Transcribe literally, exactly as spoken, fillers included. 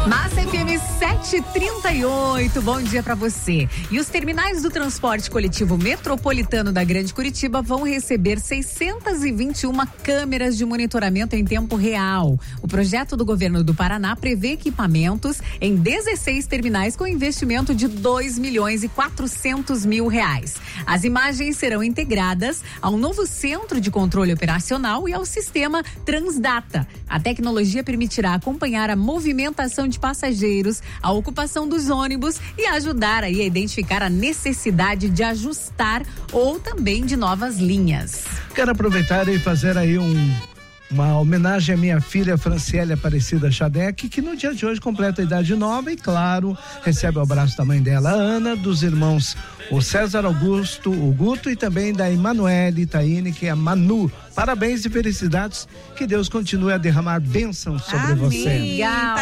Massa F M sete e trinta e oito, bom dia pra você. E os terminais do transporte coletivo metropolitano da Grande Curitiba vão receber seiscentas e vinte e uma câmeras de monitoramento em tempo real. O projeto do governo do Paraná prevê equipamentos em dezesseis terminais com investimento de dois milhões e quatrocentos mil reais. As imagens serão integradas ao novo centro de controle operacional e ao sistema Transdata. A tecnologia permitirá acompanhar a movimentação de passageiros, a ocupação dos ônibus e ajudar aí a identificar a necessidade de ajustar ou também de novas linhas. Quero aproveitar e fazer aí um uma homenagem à minha filha Franciele Aparecida Xadec, que no dia de hoje completa a idade nova e, claro, recebe o abraço da mãe dela, Ana, dos irmãos o César Augusto, o Guto, e também da Emanuele Taine, que é a Manu. Parabéns e felicidades, que Deus continue a derramar bênçãos sobre Amém. você. Legal.